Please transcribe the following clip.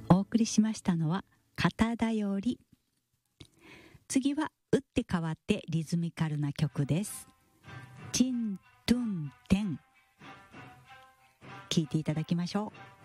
お送りしましたのは肩だより。次は打って変わってリズミカルな曲です。チントゥンテン、聴いていただきましょう。